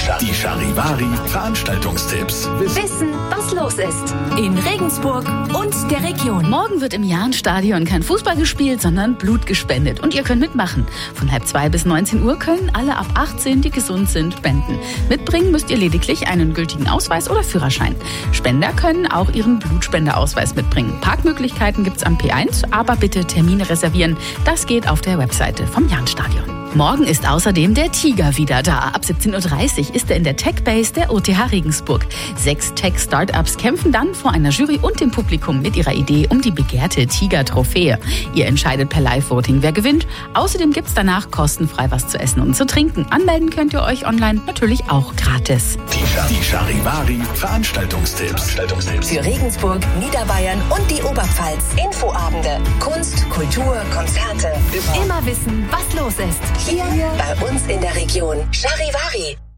Die Charivari Veranstaltungstipps. Wissen, was los ist. In Regensburg und der Region. Morgen wird im Jahnstadion kein Fußball gespielt, sondern Blut gespendet. Und ihr könnt mitmachen. Von halb 2 bis 19 Uhr können alle ab 18, die gesund sind, spenden. Mitbringen müsst ihr lediglich einen gültigen Ausweis oder Führerschein. Spender können auch ihren Blutspendeausweis mitbringen. Parkmöglichkeiten gibt's am P1, aber bitte Termine reservieren. Das geht auf der Webseite vom Jahnstadion. Morgen ist außerdem der Tiger wieder da. Ab 17.30 Uhr ist er in der Tech-Base der OTH Regensburg. 6 Tech-Startups kämpfen dann vor einer Jury und dem Publikum mit ihrer Idee um die begehrte Tiger-Trophäe. Ihr entscheidet per Live-Voting, wer gewinnt. Außerdem gibt's danach kostenfrei was zu essen und zu trinken. Anmelden könnt ihr euch online natürlich auch gratis. Die Charivari Veranstaltungstipps. Für Regensburg, Niederbayern und die Oberpfalz. Infoabende, Kunst, Kultur, Konzerte. Immer wissen, was los ist. Hier bei uns in der Region. Charivari.